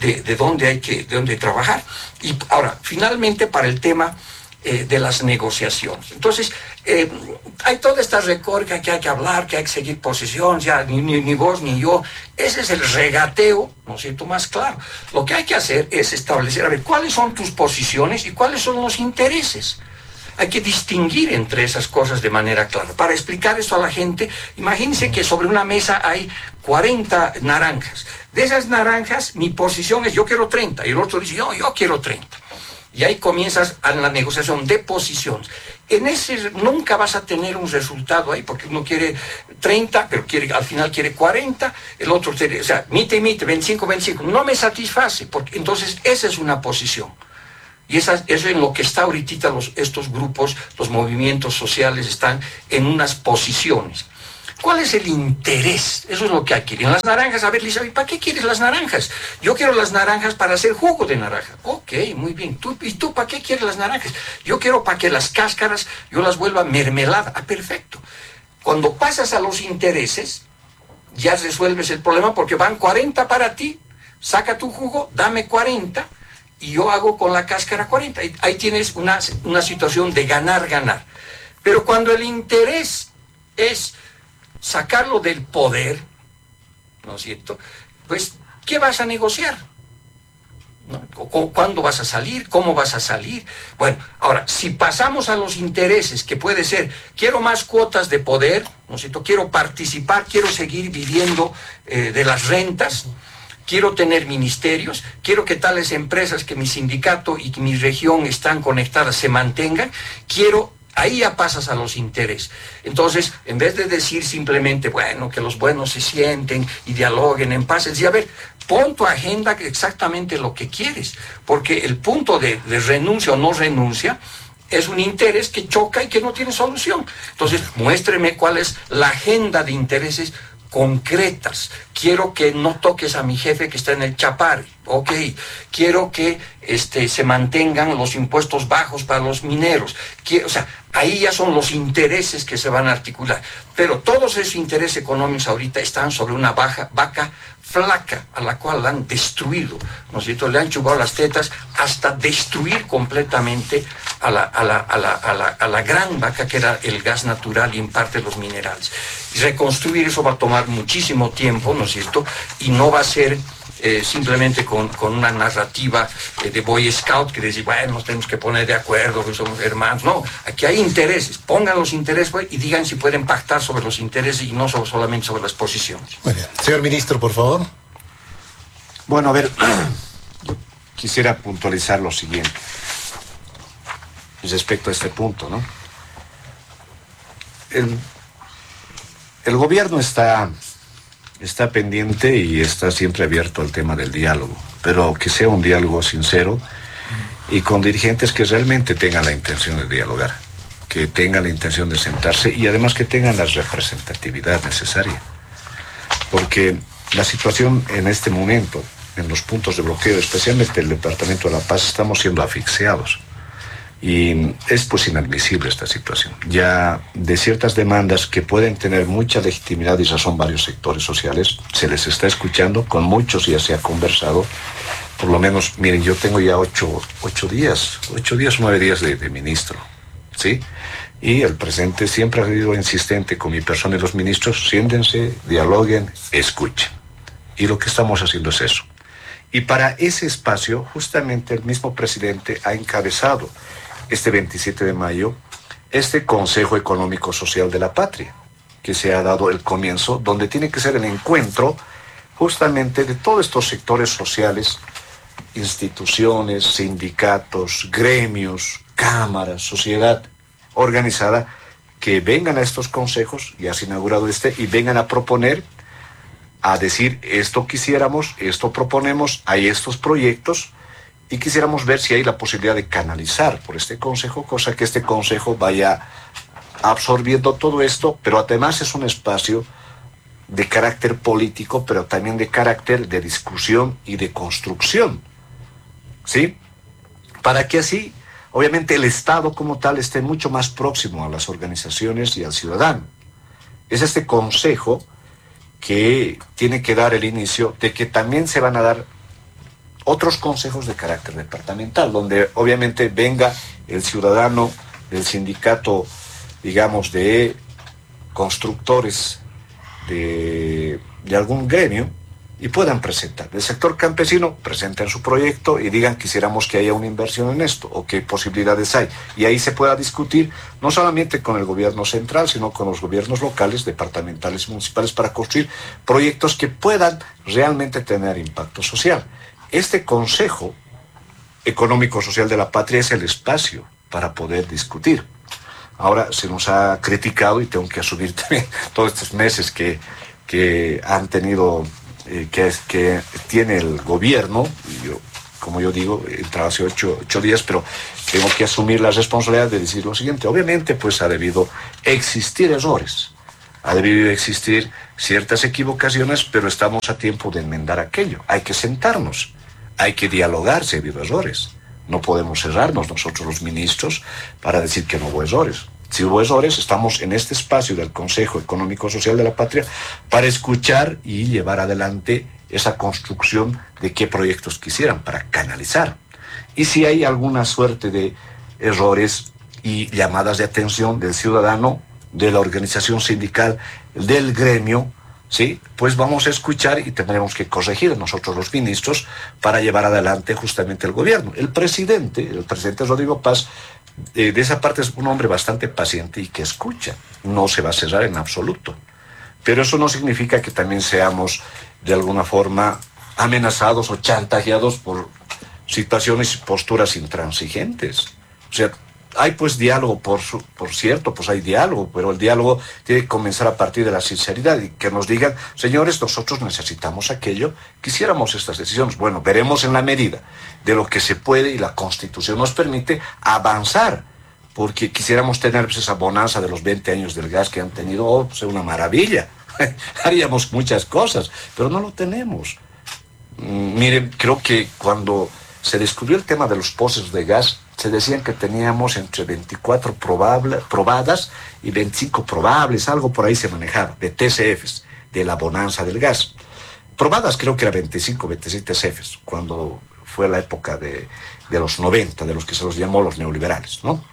trabajar. Y ahora, finalmente, para el tema de las negociaciones. Entonces, hay toda esta recorca que hay que hablar, que hay que seguir posiciones, ya ni vos ni yo. Ese es el regateo, ¿no es cierto?, más claro. Lo que hay que hacer es establecer, a ver, cuáles son tus posiciones y cuáles son los intereses. Hay que distinguir entre esas cosas de manera clara. Para explicar esto a la gente, imagínense que sobre una mesa hay 40 naranjas. De esas naranjas, mi posición es yo quiero 30, y el otro dice yo quiero 30. Y ahí comienzas a la negociación de posiciones. En ese nunca vas a tener un resultado ahí, porque uno quiere 30, pero al final quiere 40, el otro quiere, o sea, mite, 25. No me satisface, porque entonces esa es una posición. Y eso es en lo que está ahorita estos grupos, los movimientos sociales están en unas posiciones. ¿Cuál es el interés? Eso es lo que hay que ir. En las naranjas, a ver, Lisa, ¿para qué quieres las naranjas? Yo quiero las naranjas para hacer jugo de naranja. Ok, muy bien. ¿Y tú para qué quieres las naranjas? Yo quiero para que las cáscaras yo las vuelva mermelada. Ah, perfecto. Cuando pasas a los intereses, ya resuelves el problema porque van 40 para ti, saca tu jugo, dame 40 y yo hago con la cáscara 40. Ahí tienes una situación de ganar. Pero cuando el interés es sacarlo del poder, ¿no es cierto? Pues, ¿qué vas a negociar? ¿No? ¿Cuándo vas a salir? ¿Cómo vas a salir? Bueno, ahora, si pasamos a los intereses, que puede ser, quiero más cuotas de poder, ¿no es cierto? Quiero participar, quiero seguir viviendo de las rentas, quiero tener ministerios, quiero que tales empresas que mi sindicato y que mi región están conectadas se mantengan, ahí ya pasas a los intereses. Entonces, en vez de decir simplemente, bueno, que los buenos se sienten y dialoguen en paz, decir, a ver, pon tu agenda exactamente lo que quieres, porque el punto de renuncia o no renuncia es un interés que choca y que no tiene solución. Entonces, muéstreme cuál es la agenda de intereses concretas. Quiero que no toques a mi jefe que está en el Chapare. Ok. Quiero que se mantengan los impuestos bajos para los mineros. O sea, ahí ya son los intereses que se van a articular. Pero todos esos intereses económicos ahorita están sobre una vaca flaca, a la cual la han destruido, ¿no es cierto? Le han chupado las tetas hasta destruir completamente a la gran vaca que era el gas natural y en parte los minerales. Y reconstruir eso va a tomar muchísimo tiempo, ¿no es cierto? Y no va a ser simplemente con una narrativa de Boy Scout que dice, bueno, nos tenemos que poner de acuerdo, que somos hermanos. No, aquí hay intereses. Pongan los intereses y digan si pueden pactar sobre los intereses y no solamente sobre las posiciones. Muy bien. Señor ministro, por favor. Bueno, a ver, yo quisiera puntualizar lo siguiente respecto a este punto, ¿no? El gobierno está pendiente y está siempre abierto al tema del diálogo, pero que sea un diálogo sincero y con dirigentes que realmente tengan la intención de dialogar, que tengan la intención de sentarse y además que tengan la representatividad necesaria. Porque la situación en este momento, en los puntos de bloqueo, especialmente el Departamento de La Paz, estamos siendo asfixiados. Y es pues inadmisible esta situación. Ya de ciertas demandas que pueden tener mucha legitimidad y razón varios sectores sociales, se les está escuchando, con muchos ya se ha conversado. Por lo menos, miren, yo tengo ya 9 días de ministro, ¿sí? Y el presidente siempre ha sido insistente con mi persona y los ministros, siéntense, dialoguen, escuchen. Y lo que estamos haciendo es eso. Y para ese espacio, justamente el mismo presidente ha encabezado este 27 de mayo, este Consejo Económico Social de la Patria, que se ha dado el comienzo, donde tiene que ser el encuentro justamente de todos estos sectores sociales, instituciones, sindicatos, gremios, cámaras, sociedad organizada, que vengan a estos consejos, ya se ha inaugurado y vengan a proponer, a decir, esto quisiéramos, esto proponemos, hay estos proyectos, y quisiéramos ver si hay la posibilidad de canalizar por este consejo, cosa que este consejo vaya absorbiendo todo esto, pero además es un espacio de carácter político, pero también de carácter de discusión y de construcción, ¿sí? Para que así, obviamente, el Estado como tal esté mucho más próximo a las organizaciones y al ciudadano. Es este consejo que tiene que dar el inicio de que también se van a dar otros consejos de carácter departamental, donde obviamente venga el ciudadano del sindicato, digamos, de constructores de algún gremio y puedan presentar. Del sector campesino presenten su proyecto y digan quisiéramos que haya una inversión en esto o qué posibilidades hay. Y ahí se pueda discutir no solamente con el gobierno central, sino con los gobiernos locales, departamentales y municipales para construir proyectos que puedan realmente tener impacto social. Este consejo Económico-Social de la Patria es el espacio para poder discutir. Ahora se nos ha criticado, y tengo que asumir también todos estos meses que han tenido, que tiene el gobierno, y yo, como yo digo, he entrado hace 8 días, pero tengo que asumir la responsabilidad de decir lo siguiente. Obviamente, pues ha debido existir errores, ha debido existir ciertas equivocaciones, pero estamos a tiempo de enmendar aquello. Hay que sentarnos, hay que dialogar si ha habido errores. No podemos cerrarnos nosotros los ministros para decir que no hubo errores. Si hubo errores, estamos en este espacio del Consejo Económico Social de la Patria para escuchar y llevar adelante esa construcción de qué proyectos quisieran, para canalizar. Y si hay alguna suerte de errores y llamadas de atención del ciudadano, de la organización sindical, del gremio, ¿sí? Pues vamos a escuchar y tendremos que corregir nosotros los ministros para llevar adelante justamente el gobierno. El presidente Rodrigo Paz, de esa parte es un hombre bastante paciente y que escucha. No se va a cerrar en absoluto. Pero eso no significa que también seamos de alguna forma amenazados o chantajeados por situaciones y posturas intransigentes. O sea, hay pues diálogo, por cierto, pues hay diálogo, pero el diálogo tiene que comenzar a partir de la sinceridad y que nos digan, señores, nosotros necesitamos aquello, quisiéramos estas decisiones. Bueno, veremos en la medida de lo que se puede y la Constitución nos permite avanzar, porque quisiéramos tener pues, esa bonanza de los 20 años del gas que han tenido, pues, una maravilla. Haríamos muchas cosas, pero no lo tenemos. Miren, creo que cuando se descubrió el tema de los pozos de gas, se decían que teníamos entre 24 probadas y 25 probables, algo por ahí se manejaba, de TCFs, de la bonanza del gas. Probadas creo que era 25, 26 TCFs, cuando fue la época de los 90, de los que se los llamó los neoliberales, ¿no?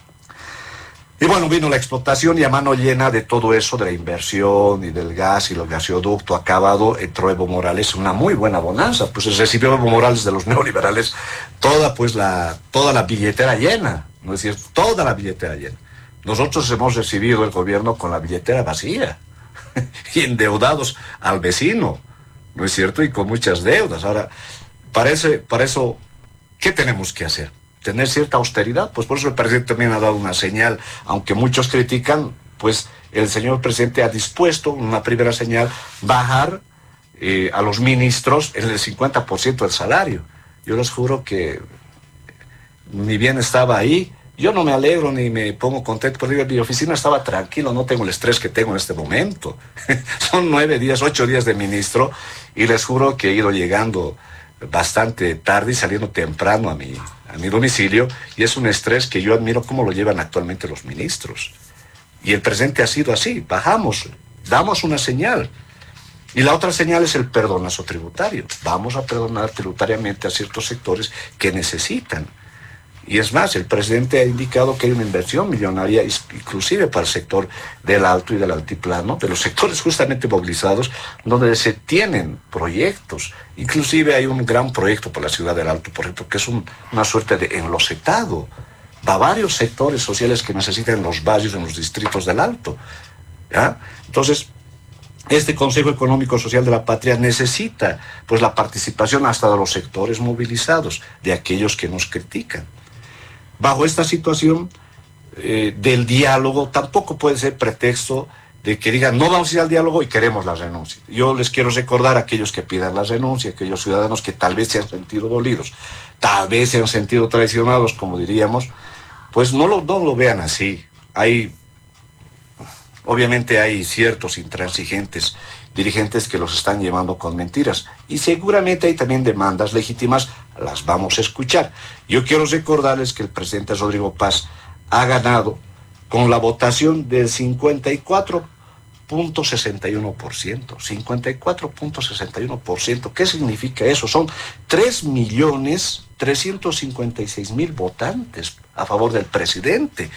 Y bueno, vino la explotación y a mano llena de todo eso, de la inversión y del gas y el gasoducto acabado, entró Evo Morales, una muy buena bonanza, pues recibió Evo Morales de los neoliberales toda la billetera llena, ¿no es cierto? Toda la billetera llena. Nosotros hemos recibido el gobierno con la billetera vacía y endeudados al vecino, ¿no es cierto? Y con muchas deudas. Ahora, para eso, ¿qué tenemos que hacer? Tener cierta austeridad, pues por eso el presidente también ha dado una señal, aunque muchos critican, pues el señor presidente ha dispuesto una primera señal, bajar a los ministros en el 50% del salario. Yo les juro que ni bien estaba ahí, yo no me alegro ni me pongo contento, porque mi oficina estaba tranquilo, no tengo el estrés que tengo en este momento. Son 9 días, 8 días de ministro, y les juro que he ido llegando bastante tarde y saliendo temprano a mi domicilio, y es un estrés que yo admiro cómo lo llevan actualmente los ministros. Y el presidente ha sido así, bajamos, damos una señal. Y la otra señal es el perdonazo tributario. Vamos a perdonar tributariamente a ciertos sectores que necesitan. Y es más, el presidente ha indicado que hay una inversión millonaria, inclusive para el sector del alto y del altiplano, de los sectores justamente movilizados, donde se tienen proyectos. Inclusive hay un gran proyecto por la ciudad del Alto, por ejemplo, que es una suerte de enlocetado. Va a varios sectores sociales que necesitan en los barrios, en los distritos del Alto, ¿ya? Entonces, este Consejo Económico Social de la Patria necesita pues la participación hasta de los sectores movilizados, de aquellos que nos critican. Bajo esta situación del diálogo, tampoco puede ser pretexto de que digan no vamos a ir al diálogo y queremos la renuncia. Yo les quiero recordar a aquellos que pidan la renuncia, a aquellos ciudadanos que tal vez se han sentido dolidos, tal vez se han sentido traicionados, como diríamos, pues no lo vean así. Obviamente hay ciertos intransigentes dirigentes que los están llevando con mentiras. Y seguramente hay también demandas legítimas, las vamos a escuchar. Yo quiero recordarles que el presidente Rodrigo Paz ha ganado con la votación del 54.61%. 54.61%. ¿Qué significa eso? Son 3.356.000 votantes a favor del presidente.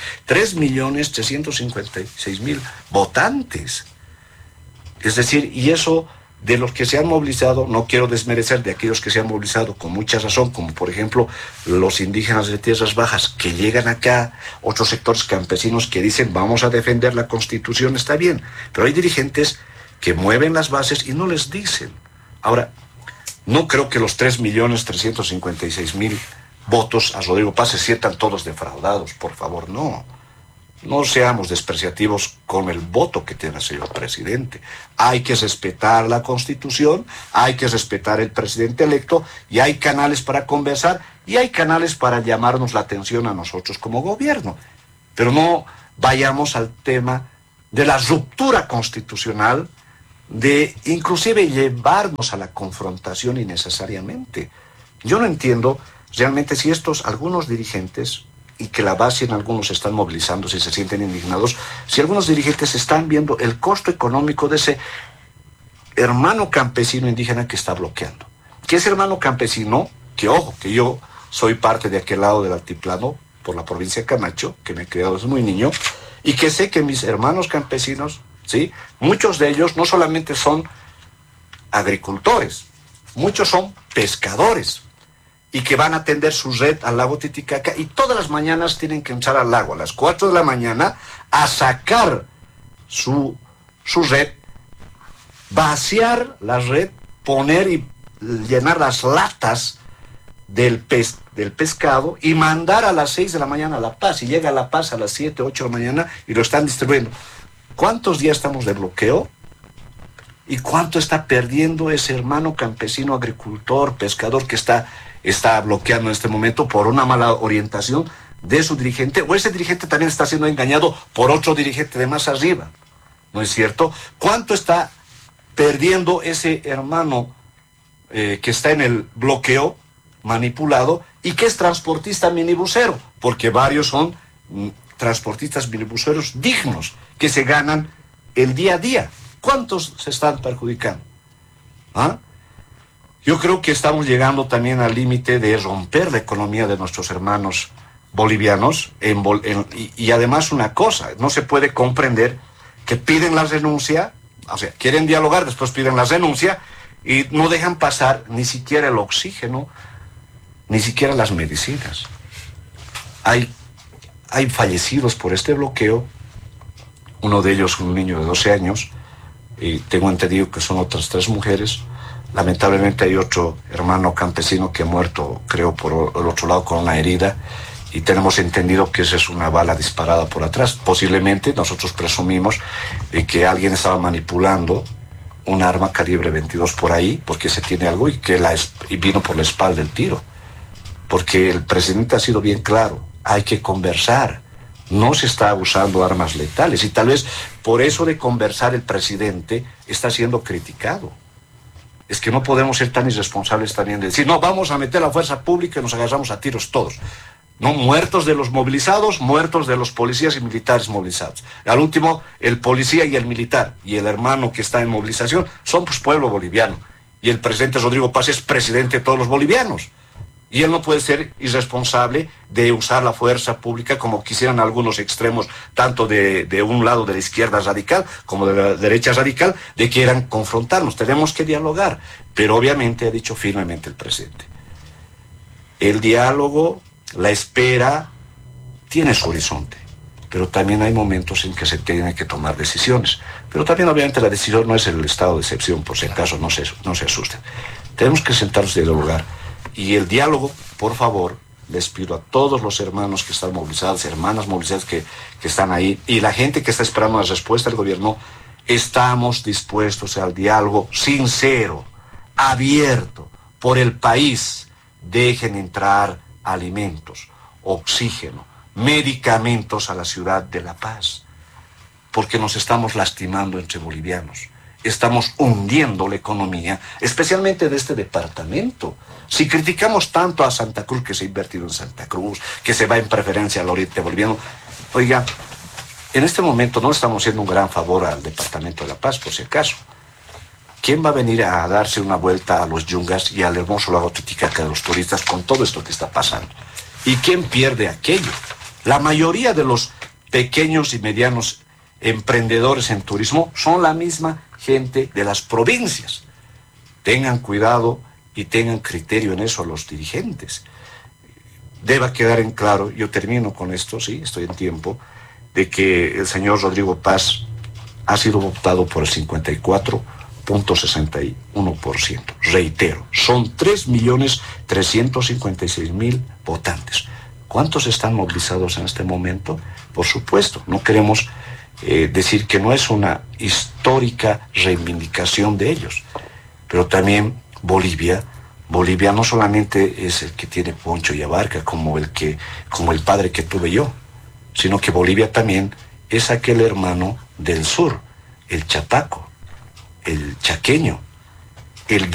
3.356.000 votantes. Es decir, y eso de los que se han movilizado, no quiero desmerecer de aquellos que se han movilizado con mucha razón, como por ejemplo los indígenas de tierras bajas que llegan acá, otros sectores campesinos que dicen vamos a defender la Constitución, está bien, pero hay dirigentes que mueven las bases y no les dicen. Ahora, no creo que los 3.356.000 votos a Rodrigo Paz se sientan todos defraudados. Por favor, no. No seamos despreciativos con el voto que tiene el señor presidente. Hay que respetar la Constitución, hay que respetar el presidente electo, y hay canales para conversar y hay canales para llamarnos la atención a nosotros como gobierno. Pero no vayamos al tema de la ruptura constitucional, de inclusive llevarnos a la confrontación innecesariamente. Yo no entiendo realmente si algunos dirigentes, y que la base en algunos están movilizando, si se sienten indignados, si algunos dirigentes están viendo el costo económico de ese hermano campesino indígena que está bloqueando. Que ese hermano campesino, que ojo, que yo soy parte de aquel lado del altiplano, por la provincia de Camacho, que me he criado desde muy niño, y que sé que mis hermanos campesinos, ¿sí?, muchos de ellos no solamente son agricultores, muchos son pescadores, y que van a tender su red al lago Titicaca, y todas las mañanas tienen que entrar al lago a las 4 de la mañana a sacar su red, vaciar la red, poner y llenar las latas del pescado y mandar a las 6 de la mañana a La Paz, y llega a La Paz a las 7, 8 de la mañana y lo están distribuyendo. ¿Cuántos días estamos de bloqueo? ¿Y cuánto está perdiendo ese hermano campesino, agricultor, pescador que está bloqueando en este momento por una mala orientación de su dirigente? O ese dirigente también está siendo engañado por otro dirigente de más arriba, ¿no es cierto? ¿Cuánto está perdiendo ese hermano que está en el bloqueo, manipulado, y que es transportista minibusero? Porque varios son transportistas minibuseros dignos, que se ganan el día a día. ¿Cuántos se están perjudicando? ¿Ah? Yo creo que estamos llegando también al límite de romper la economía de nuestros hermanos bolivianos, y además una cosa, no se puede comprender que piden la renuncia, o sea, quieren dialogar, después piden la renuncia, y no dejan pasar ni siquiera el oxígeno, ni siquiera las medicinas. Hay fallecidos por este bloqueo, uno de ellos un niño de 12 años, y tengo entendido que son otras 3 mujeres. Lamentablemente hay otro hermano campesino que ha muerto, creo, por el otro lado con una herida, y tenemos entendido que esa es una bala disparada por atrás. Posiblemente nosotros presumimos que alguien estaba manipulando un arma calibre 22 por ahí, porque se tiene algo, y vino por la espalda el tiro. Porque el presidente ha sido bien claro, hay que conversar, no se está usando armas letales, y tal vez por eso de conversar el presidente está siendo criticado. Es que no podemos ser tan irresponsables también de decir, no, vamos a meter la fuerza pública y nos agarramos a tiros todos. No, muertos de los movilizados, muertos de los policías y militares movilizados. Al último, el policía y el militar y el hermano que está en movilización son pues pueblo boliviano. Y el presidente Rodrigo Paz es presidente de todos los bolivianos. Y él no puede ser irresponsable de usar la fuerza pública como quisieran algunos extremos, tanto de un lado de la izquierda radical como de la derecha radical, de que quieran confrontarnos. Tenemos que dialogar, pero obviamente ha dicho firmemente el presidente. El diálogo, la espera, tiene su horizonte, pero también hay momentos en que se tienen que tomar decisiones. Pero también obviamente la decisión no es el estado de excepción, por si acaso no se asusten. Tenemos que sentarnos y dialogar. Y el diálogo, por favor, les pido a todos los hermanos que están movilizados, hermanas movilizadas que están ahí, y la gente que está esperando la respuesta del gobierno, estamos dispuestos al diálogo sincero, abierto, por el país. Dejen entrar alimentos, oxígeno, medicamentos a la ciudad de La Paz, porque nos estamos lastimando entre bolivianos. Estamos hundiendo la economía, especialmente de este departamento. Si criticamos tanto a Santa Cruz, que se ha invertido en Santa Cruz, que se va en preferencia al oriente boliviano, oiga, en este momento no estamos haciendo un gran favor al departamento de La Paz, por si acaso. ¿Quién va a venir a darse una vuelta a los yungas y al hermoso lago Titicaca de los turistas con todo esto que está pasando? ¿Y quién pierde aquello? La mayoría de los pequeños y medianos emprendedores en turismo son la misma gente de las provincias. Tengan cuidado y tengan criterio en eso los dirigentes. Deba quedar en claro, yo termino con esto, sí, estoy en tiempo, de que el señor Rodrigo Paz ha sido votado por el 54.61%. reitero, son 3.356.000 votantes. ¿Cuántos están movilizados en este momento? Por supuesto, no queremos decir que no es una histórica reivindicación de ellos, pero también Bolivia no solamente es el que tiene poncho y abarca como el padre que tuve yo, sino que Bolivia también es aquel hermano del sur, el chataco, el chaqueño, el